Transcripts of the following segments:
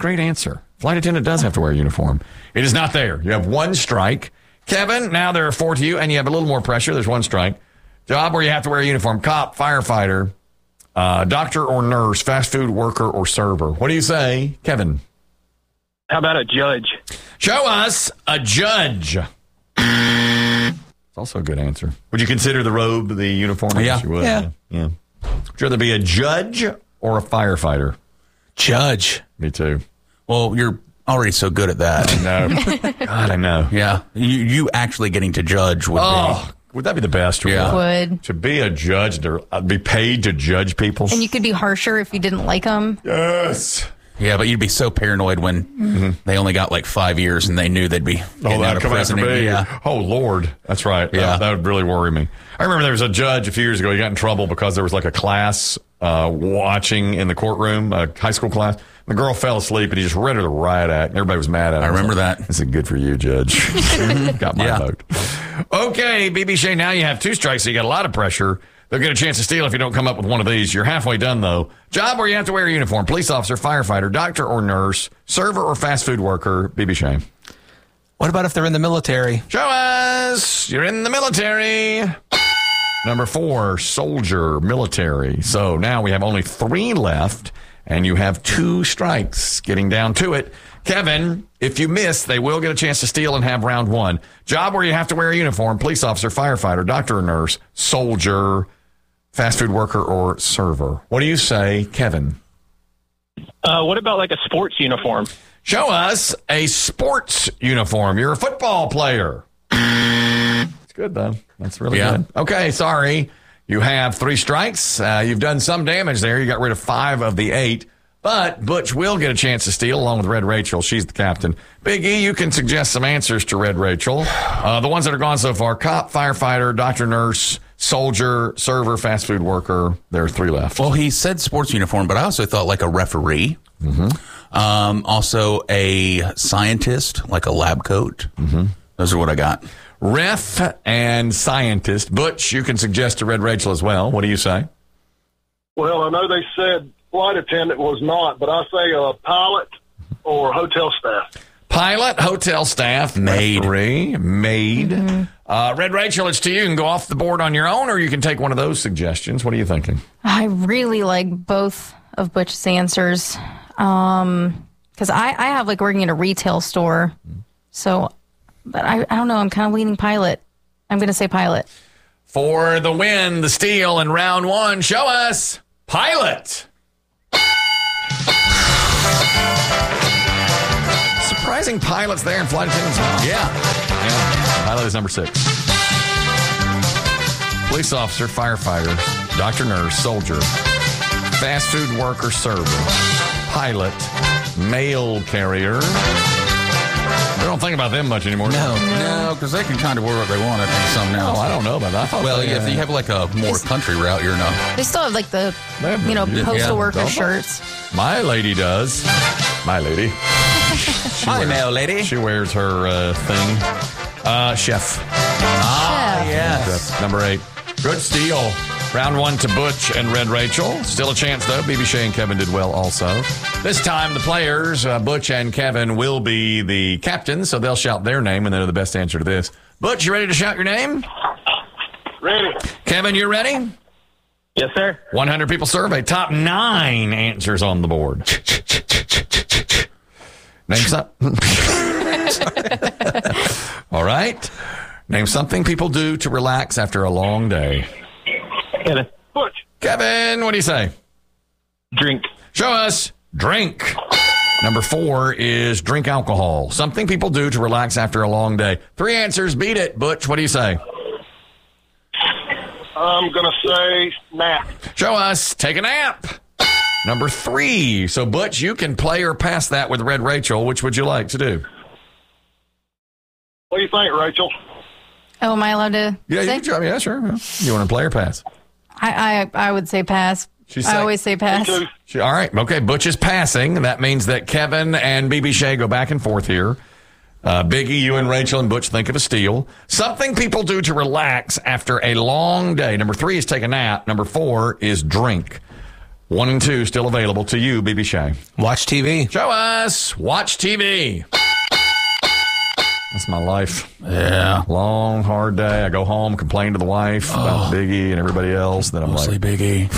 great answer. Flight attendant does have to wear a uniform. It is not there. You have one strike. Kevin, now there are 4 to you, and you have a little more pressure. There's one strike. Job where you have to wear a uniform. Cop, firefighter, doctor or nurse, fast food worker or server. What do you say, Kevin? How about a judge? Show us a judge. It's also a good answer. Would you consider the robe, the uniform? Yeah. You would. Yeah. Would you rather be a judge or a firefighter? Judge. Me too. Well, you're already so good at that. No. God, I know. Yeah. You actually getting to judge would be. Would that be the best? Yeah. Would. To be a judge, to be paid to judge people. And you could be harsher if you didn't like them. Yes. Yeah, but you'd be so paranoid when they only got like 5 years and they knew they'd be getting out of prison. Yeah. Oh, Lord. That's right. Yeah. That would really worry me. I remember there was a judge a few years ago. He got in trouble because there was like a class watching in the courtroom, a high school class. The girl fell asleep and he just read her the riot act. And everybody was mad at him. I remember that. This is good for you, Judge. Got my vote. Okay, BB Shea, now you have 2 strikes, so you got a lot of pressure. They'll get a chance to steal if you don't come up with one of these. You're halfway done, though. Job where you have to wear a uniform. Police officer, firefighter, doctor or nurse, server or fast food worker. BB Shea. What about if they're in the military? Show us. You're in the military. Number 4, soldier, military. So now we have only 3 left, and you have 2 strikes. Getting down to it. Kevin, if you miss, they will get a chance to steal and have round 1. Job where you have to wear a uniform. Police officer, firefighter, doctor or nurse, soldier, fast food worker, or server. What do you say, Kevin? What about like a sports uniform? Show us a sports uniform. You're a football player. It's good, though. That's really good. Okay, sorry. You have 3 strikes. You've done some damage there. You got rid of 5 of the 8. But Butch will get a chance to steal along with Red Rachel. She's the captain. Big E, you can suggest some answers to Red Rachel. The ones that are gone so far: cop, firefighter, doctor, nurse, soldier, server, fast food worker. There are 3 left. Well, he said sports uniform, but I also thought like a referee. Also a scientist, like a lab coat. Those are what I got. Ref and scientist. Butch, you can suggest to Red Rachel as well. What do you say? Well, I know they said flight attendant was not, but I say a pilot or hotel staff. Pilot, hotel staff, Maid. referee, maid. Red Rachel, it's to you. You can go off the board on your own, or you can take one of those suggestions. What are you thinking? I really like both of Butch's answers. Because I have like working in a retail store. So, but I don't know. I'm kind of leaning pilot. I'm going to say pilot. For the win, the steal in round 1, show us pilot. Surprising pilots there and flight attendants. Yeah. Pilot is number 6. Police officer, firefighter, doctor, nurse, soldier, fast food worker, server, pilot, mail carrier. I don't think about them much anymore. No, because they can kind of wear what they want. I think some now. Oh, I don't know about that. I thought Well, if you have like a more country route, you're not. They still have like the, Yeah, postal worker don't they? shirts. My lady does. My lady. Hi, mail lady. She wears her thing. Chef. Yes. Chef. Number 8. Good steal. Round 1 to Butch and Red Rachel. Still a chance, though. BB Shea and Kevin did well also. This time, the players, Butch and Kevin, will be the captains, so they'll shout their name, and they're the best answer to this. Butch, you ready to shout your name? Ready. Kevin, you ready? Yes, sir. 100 people survey. Top 9 answers on the board. Name something. All right. Name something people do to relax after a long day. Kevin. Butch. Kevin, what do you say? Drink. Show us. Drink. Number 4 is drink alcohol. Something people do to relax after a long day. 3 answers. Beat it. Butch, what do you say? I'm going to say nap. Show us. Take a nap. Number 3. So, Butch, you can play or pass that with Red Rachel. Which would you like to do? What do you think, Rachel? Oh, am I allowed to Yeah, say? you can try. Yeah, sure. You want to play or pass? I would say pass. I always say pass. Me too. All right. Okay. Butch is passing. That means that Kevin and BB Shea go back and forth here. Biggie, you and Rachel and Butch think of a steal. Something people do to relax after a long day. Number 3 is take a nap. Number 4 is drink. 1 and 2 still available to you, BB Shea. Watch TV. Show us. Watch TV. That's my life. Yeah. Long, hard day. I go home, complain to the wife about Biggie and everybody else. Then I'm Mostly Biggie.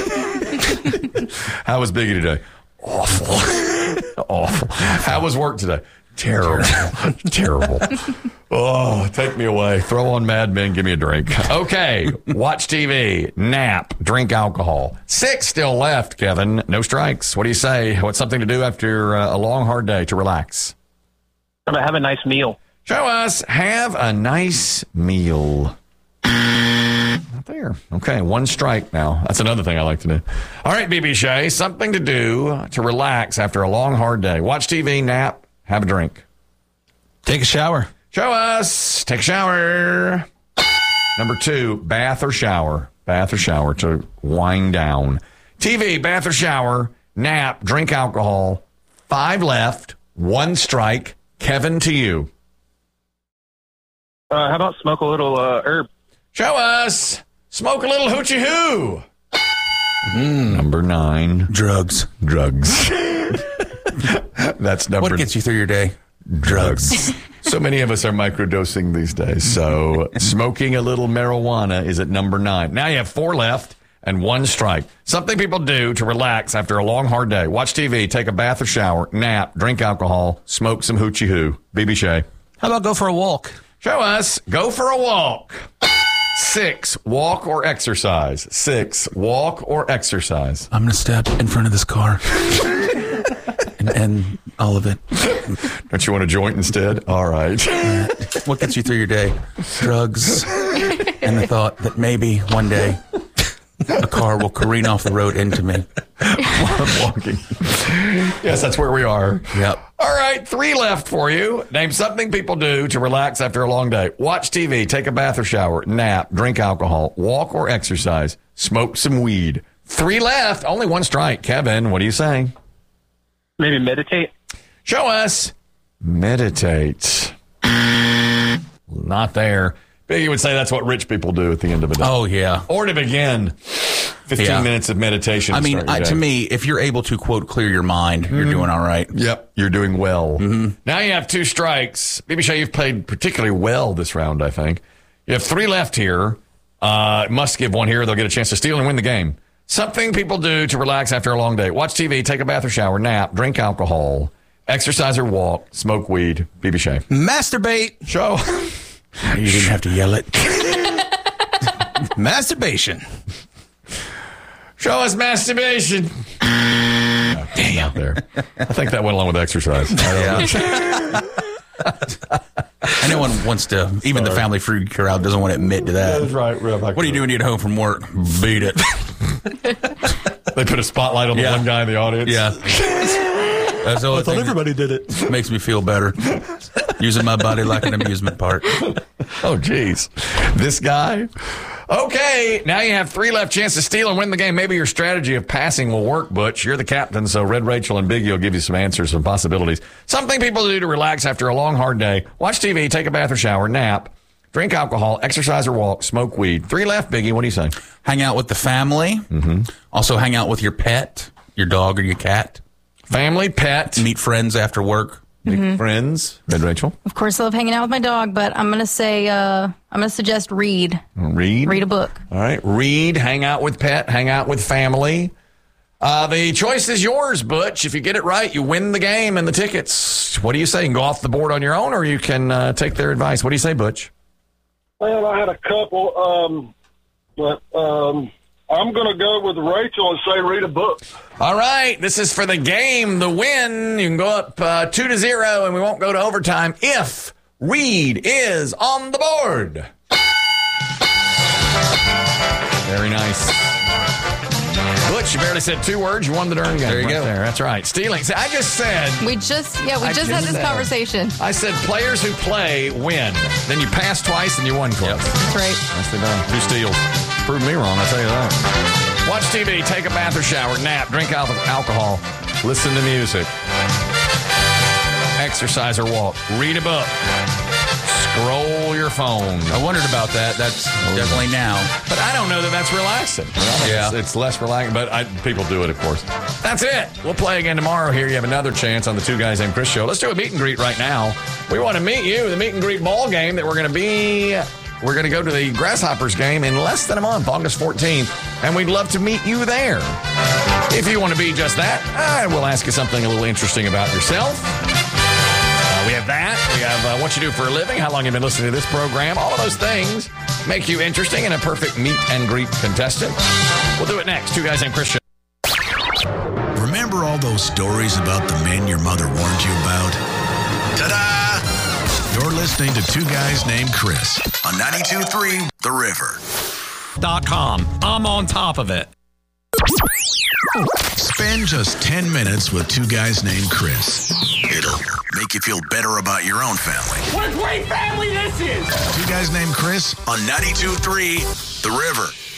How was Biggie today? Awful. Awful. How was work today? Terrible. Terrible. Oh, take me away. Throw on Mad Men. Give me a drink. Okay. Watch TV. Nap. Drink alcohol. 6 still left, Kevin. No strikes. What do you say? What's something to do after a long, hard day to relax? I'm gonna have a nice meal. Show us. Have a nice meal. Not there. Okay, 1 strike now. That's another thing I like to do. All right, BB Shea, something to do to relax after a long, hard day. Watch TV, nap, have a drink. Take a shower. Show us. Take a shower. Number 2, bath or shower. Bath or shower to wind down. TV, bath or shower, nap, drink alcohol. 5 left, 1 strike. Kevin, to you. How about smoke a little herb? Show us. Smoke a little hoochie hoo. Number 9. Drugs. Drugs. That's number. What gets you through your day? Drugs. So many of us are microdosing these days. So smoking a little marijuana is at number 9. Now you have 4 left and 1 strike. Something people do to relax after a long, hard day. Watch TV, take a bath or shower, nap, drink alcohol, smoke some hoochie hoo. BB Shea. How about go for a walk? Show us. Go for a walk. 6, walk or exercise. 6, walk or exercise. I'm going to step in front of this car and all of it. Don't you want a joint instead? All right. What gets you through your day? Drugs and the thought that maybe one day a car will careen off the road into me. Walking. Yes, that's where we are. Yep. All right, 3 left for you. Name something people do to relax after a long day. Watch TV, take a bath or shower, nap, drink alcohol, walk or exercise, smoke some weed. 3 left, only 1 strike. Kevin, what do you say? Maybe meditate. Show us. Meditate. Not there. Biggie would say that's what rich people do at the end of the day. Oh, yeah. Or to begin 15 minutes of meditation. I mean, to me, if you're able to, quote, clear your mind, you're doing all right. Yep, you're doing well. Now you have 2 strikes. BB Shea, you've played particularly well this round, I think. You have 3 left here. Must give 1 here. They'll get a chance to steal and win the game. Something people do to relax after a long day. Watch TV, take a bath or shower, nap, drink alcohol, exercise or walk, smoke weed. BB Shea. Masturbate. Show. You didn't have to yell it. Masturbation. Show us masturbation. Damn. Out there. I think that went along with exercise. Anyone wants to, even the family fruit crowd doesn't want to admit to that. That's right. What are you doing when you get home from work? Beat it. They put a spotlight on the one guy in the audience. Yeah. That's the only I thought thing everybody did it. makes me feel better. Using my body like an amusement park. Oh, geez. This guy. Okay, now you have 3 left. Chance to steal and win the game. Maybe your strategy of passing will work, Butch. You're the captain, so Red, Rachel, and Biggie will give you some answers, some possibilities. Something people do to relax after a long, hard day. Watch TV, take a bath or shower, nap, drink alcohol, exercise or walk, smoke weed. 3 left, Biggie. What do you say? Hang out with the family. Also hang out with your pet, your dog or your cat. Family, pet. Meet friends after work. Make friends. Red, Rachel. Of course, I love hanging out with my dog, but I'm gonna say I'm gonna suggest read. Read a book. All right. Read, hang out with pet, hang out with family. The choice is yours, Butch. If you get it right, you win the game and the tickets. What do you say? You can go off the board on your own, or you can take their advice. What do you say, Butch? Well, I had a couple, but I'm going to go with Rachel and say read a book. All right. This is for the game, the win. You can go up 2-0, and we won't go to overtime if read is on the board. Very nice. Butch, you barely said 2 words. You won the darn game. There you go. There. That's right. Stealing. See, I just said. We just had this conversation. I said players who play win. Then you pass twice and you won twice. That's right. Nicely done. 2 steals. Proved me wrong, I'll tell you that. Watch TV, take a bath or shower, nap, drink alcohol, listen to music, exercise or walk, read a book, Roll your phone. I wondered about that. That's definitely now. But I don't know that that's relaxing. Yeah. It's less relaxing, but people do it, of course. That's it. We'll play again tomorrow here. You have another chance on the Two Guys Named Chris show. Let's do a meet and greet right now. We want to meet you. The meet and greet ball game that we're going to go to the Grasshoppers game in less than a month, August 14th, and we'd love to meet you there. If you want to be just that, we'll ask you something a little interesting about yourself. We have that. We have what you do for a living, how long you've been listening to this program. All of those things make you interesting and a perfect meet and greet contestant. We'll do it next. Two Guys Named Chris show. Remember all those stories about the men your mother warned you about? Ta-da! You're listening to Two Guys Named Chris on 92.3 The River. .com. I'm on top of it. Spend just 10 minutes with Two Guys Named Chris. It'll make you feel better about your own family. What a great family this is! Two Guys Named Chris on 92.3 The River.